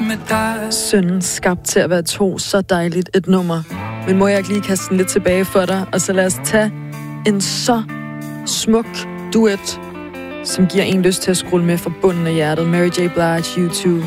med dig. Sønnen skabt til at være to, så dejligt et nummer. Men må jeg ikke lige kaste den lidt tilbage for dig, og så lad os tage en så smuk duet, som giver en lyst til at scrolle med fra bunden af hjertet. Mary J. Blige, U2.